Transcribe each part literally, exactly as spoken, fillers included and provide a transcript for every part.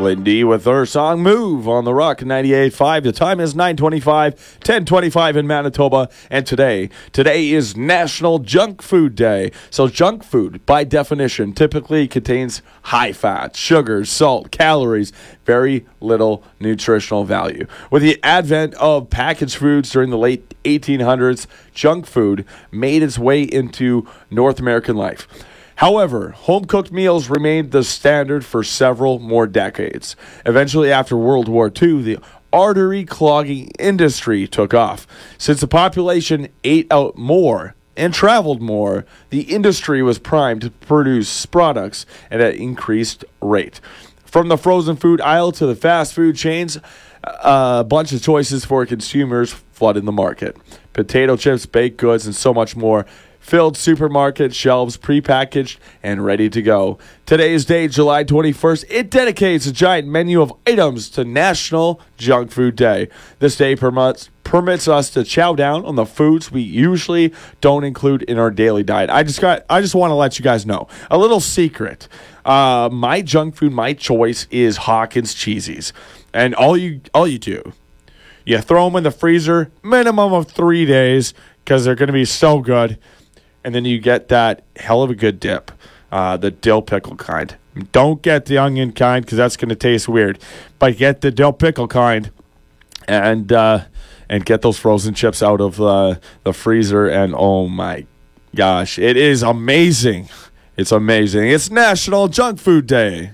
Lindy with her song Move on the Rock ninety-eight point five. The time is nine twenty-five, ten twenty-five in Manitoba. And today, today is National Junk Food Day. So junk food, by definition, typically contains high fat, sugars, salt, calories, very little nutritional value. With the advent of packaged foods during the late eighteen hundreds, junk food made its way into North American life. However, home-cooked meals remained the standard for several more decades. Eventually, after World War Two, the artery-clogging industry took off. Since the population ate out more and traveled more, the industry was primed to produce products at an increased rate. From the frozen food aisle to the fast food chains, a bunch of choices for consumers flooded the market. Potato chips, baked goods, and so much more filled supermarket shelves, prepackaged and ready to go. Today's date, July twenty-first, it dedicates a giant menu of items to National Junk Food Day. This day permits, permits us to chow down on the foods we usually don't include in our daily diet. I just got, I just want to let you guys know a little secret. Uh, my junk food, my choice is Hawkins Cheesies, and all you, all you do, you throw them in the freezer, minimum of three days, because they're going to be so good. And then you get that hell of a good dip, uh, the dill pickle kind. Don't get the onion kind because that's going to taste weird. But get the dill pickle kind and uh, and get those frozen chips out of uh, the freezer. And oh my gosh, it is amazing. It's amazing. It's National Junk Food Day.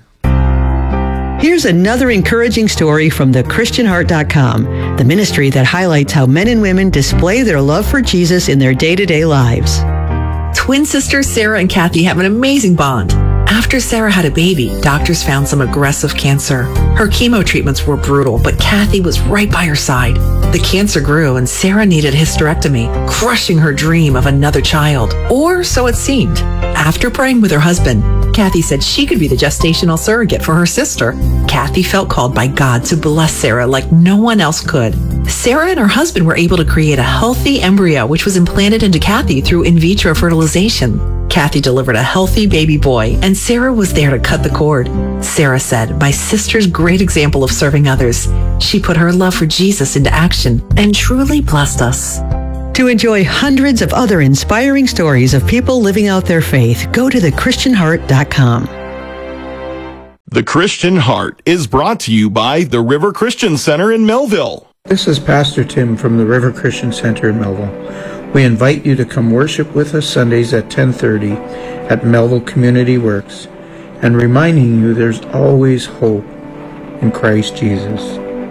Here's another encouraging story from the Christian Heart dot com, the ministry that highlights how men and women display their love for Jesus in their day-to-day lives. Twin sisters Sarah and Kathy have an amazing bond. After Sarah had a baby, doctors found some aggressive cancer. Her chemo treatments were brutal, but Kathy was right by her side. The cancer grew and Sarah needed a hysterectomy, crushing her dream of another child. Or so it seemed. After praying with her husband, Kathy said she could be the gestational surrogate for her sister. Kathy felt called by God to bless Sarah like no one else could. Sarah and her husband were able to create a healthy embryo, which was implanted into Kathy through in vitro fertilization. Kathy delivered a healthy baby boy, and Sarah was there to cut the cord. Sarah said, "My sister's great example of serving others. She put her love for Jesus into action and truly blessed us." To enjoy hundreds of other inspiring stories of people living out their faith, go to the Christian Heart dot com. The Christian Heart is brought to you by the River Christian Center in Melville. This is Pastor Tim from the River Christian Center in Melville. We invite you to come worship with us Sundays at ten thirty at Melville Community Works, and reminding you there's always hope in Christ Jesus.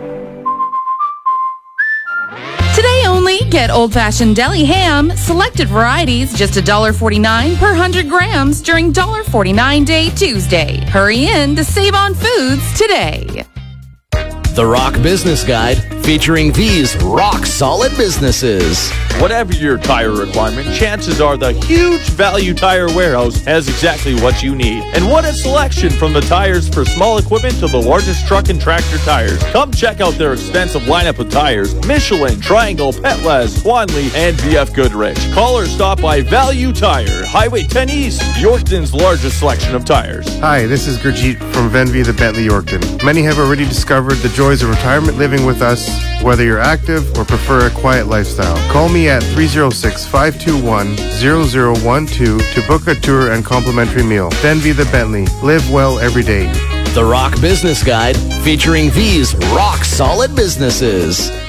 Today only, get old-fashioned deli ham, selected varieties, just one dollar forty-nine per one hundred grams during one dollar forty-nine Day Tuesday. Hurry in to save on foods today. The Rock Business Guide, featuring these rock-solid businesses. Whatever your tire requirement, chances are the huge Value Tire Warehouse has exactly what you need. And what a selection, from the tires for small equipment to the largest truck and tractor tires. Come check out their extensive lineup of tires: Michelin, Triangle, Petlas, Swanley, and B F Goodrich. Call or stop by Value Tire, Highway ten East, Yorkton's largest selection of tires. Hi, this is Gurjeet from Venvy the Bentley Yorkton. Many have already discovered the joys of retirement living with us, whether you're active or prefer a quiet lifestyle. Call me at three oh six, five two one, zero zero one two to book a tour and complimentary meal. Venvy the Bentley. Live well every day. The Rock Business Guide, featuring these rock-solid businesses.